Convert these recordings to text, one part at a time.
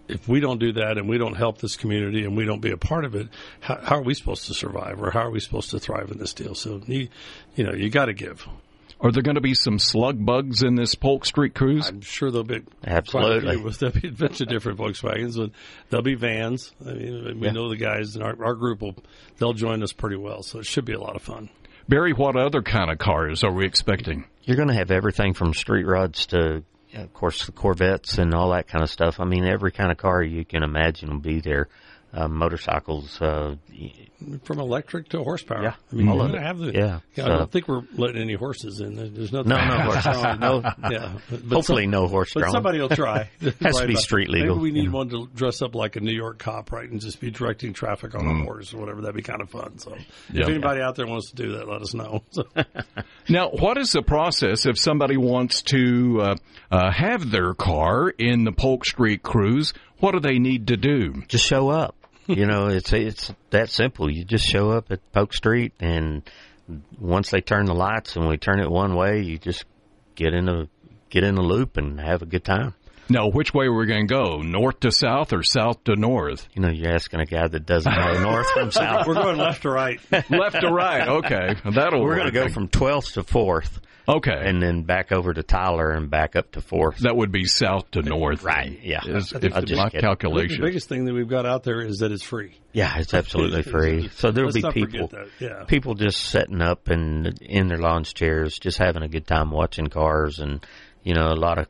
if we don't do that and we don't help this community and we don't be a part of it, how are we supposed to survive, or how are we supposed to thrive in this deal? So, you got to give. Are there going to be some slug bugs in this Polk Street Cruise? I'm sure there'll be. Absolutely. There'll be a bunch of different Volkswagens, but there'll be vans. I mean, we know the guys in our group they'll join us pretty well, so it should be a lot of fun. Barry, what other kind of cars are we expecting? You're going to have everything from street rods to, of course, the Corvettes and all that kind of stuff. I mean, every kind of car you can imagine will be there. Motorcycles. From electric to horsepower. Yeah. I mean, all we're of going it. to have the. Yeah. I don't think we're letting any horses in. There's no horses. No. Yeah. Hopefully no horse But drawn. somebody will try. Has to be street legal. Maybe we need one to dress up like a New York cop, right, and just be directing traffic on a horse or whatever. That'd be kind of fun. So if anybody out there wants to do that, let us know. Now, what is the process if somebody wants to have their car in the Polk Street Cruise? What do they need to do? Just show up. It's that simple. You just show up at Polk Street, and once they turn the lights and we turn it one way, you just get in the loop and have a good time. Now, which way are we going to go? North to south or south to north? You're asking a guy that doesn't know north from south. We're going left to right. Left to right. Okay, We're going to go from 12th to 4th. Okay. And then back over to Tyler and back up to 4th. That would be south to north. Right, yeah. If my calculation. The biggest thing that we've got out there is that it's free. Yeah, it's absolutely free. So there'll be people just setting up and in their lounge chairs, just having a good time watching cars, and a lot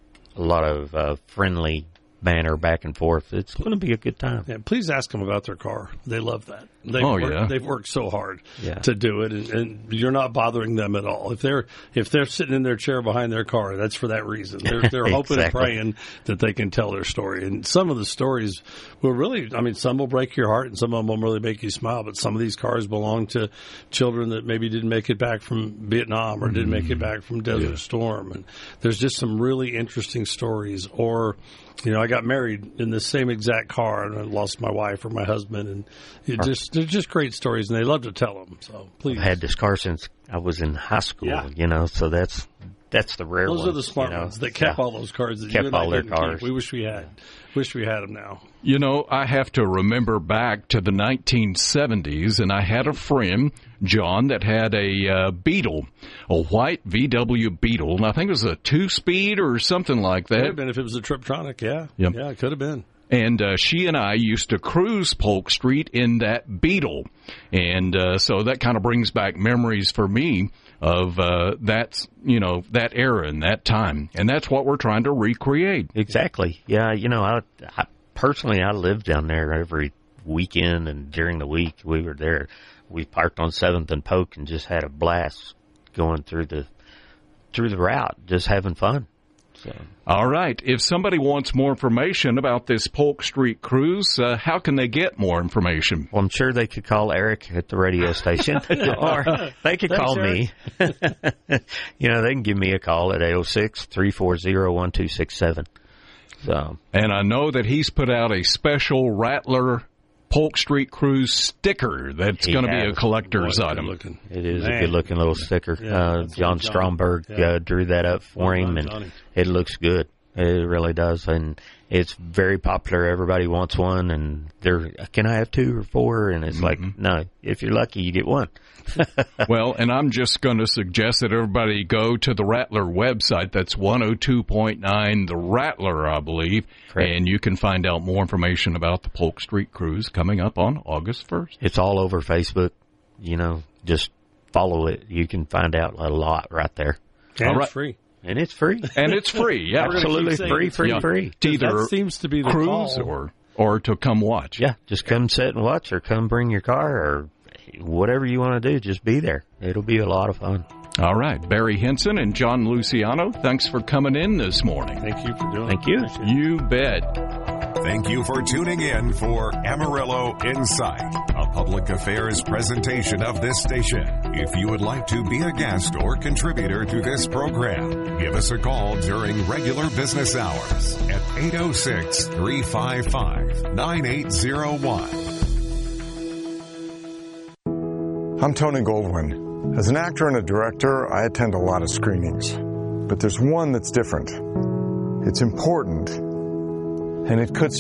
of friendly banter back and forth. It's going to be a good time. Yeah, please ask them about their car. They love that. They've worked so hard to do it, and you're not bothering them at all. If they're sitting in their chair behind their car, that's for that reason. They're hoping and praying that they can tell their story. And some of the stories will really, some will break your heart, and some of them will really make you smile. But some of these cars belong to children that maybe didn't make it back from Vietnam or didn't make it back from Desert Storm. And there's just some really interesting stories. Or, I got married in the same exact car, and I lost my wife or my husband, and they're just great stories, and they love to tell them. So please, I've had this car since I was in high school. So that's the rare ones. Those are the smart ones that kept all those cars. That kept all their cars. Keep. We wish we had. Wish we had them now. I have to remember back to the 1970s, and I had a friend, John, that had a Beetle, a white VW Beetle, and I think it was a 2-speed or something like that. Could have been if it was a Triptronic, yeah. Yep. Yeah, it could have been. And she and I used to cruise Polk Street in that Beetle. And so that kind of brings back memories for me of that era and that time. And that's what we're trying to recreate. Exactly. Yeah, I personally, I lived down there every weekend, and during the week we were there. We parked on 7th and Polk and just had a blast going through the route, just having fun. So. All right. If somebody wants more information about this Polk Street Cruise, how can they get more information? Well, I'm sure they could call Eric at the radio station, or they could call me. They can give me a call at 806-340-1267. So. And I know that he's put out a special Rattler Polk Street Cruise sticker that's going to be a collector's item. It is a good-looking little sticker. John Stromberg drew that up for him, and it looks good. It really does, and it's very popular. Everybody wants one, and can I have 2 or 4? And it's like, no, if you're lucky, you get one. Well, and I'm just going to suggest that everybody go to the Rattler website. That's 102.9 The Rattler, I believe. Correct. And you can find out more information about the Polk Street Cruise coming up on August 1st. It's all over Facebook. Just follow it. You can find out a lot right there. And it's free. And it's free. And it's free, yeah. Absolutely free. To either that seems to be the cruise or to come watch. Yeah, just come sit and watch, or come bring your car, or whatever you want to do, just be there. It'll be a lot of fun. All right. Barry Henson and John Luciano, thanks for coming in this morning. Thank you for doing it. Thank you. You bet. Thank you for tuning in for Amarillo Insight, a public affairs presentation of this station. If you would like to be a guest or contributor to this program, give us a call during regular business hours at 806-355-9801. I'm Tony Goldwyn. As an actor and a director, I attend a lot of screenings. But there's one that's different. It's important, and it could